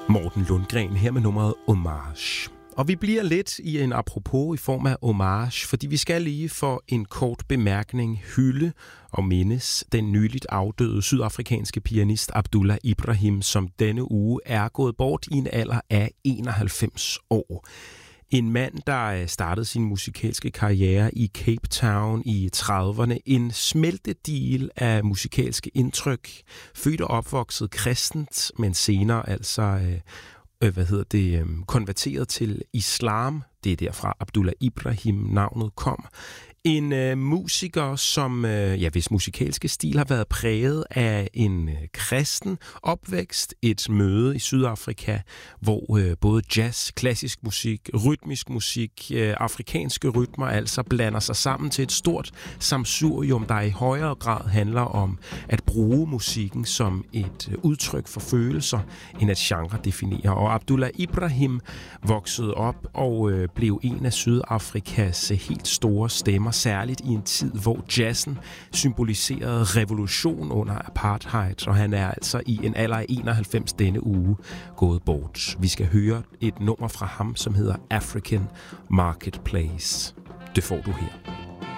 Morten Lundgren her med nummeret Hommage. Og vi bliver lidt i en apropos i form af hommage, fordi vi skal lige for en kort bemærkning hylde og mindes den nyligt afdøde sydafrikanske pianist Abdullah Ibrahim, som denne uge er gået bort i en alder af 91 år. En mand, der startede sin musikalske karriere i Cape Town i 30'erne. En smeltedigel af musikalske indtryk. Født og opvokset kristent, men senere altså konverteret til islam. Det er derfra Abdullah Ibrahim navnet kom. En musiker, som hvis musikalske stil har været præget af en kristen opvækst, et møde i Sydafrika, hvor både jazz, klassisk musik, rytmisk musik, afrikanske rytmer altså blander sig sammen til et stort sammensurium, der i højere grad handler om at bruge musikken som et udtryk for følelser, end at genre definerer. Og Abdullah Ibrahim voksede op og blev en af Sydafrikas helt store stemmer, særligt i en tid, hvor jazzen symboliserede revolution under apartheid, og han er altså i en alder af 91 denne uge gået bort. Vi skal høre et nummer fra ham, som hedder African Marketplace. Det får du her.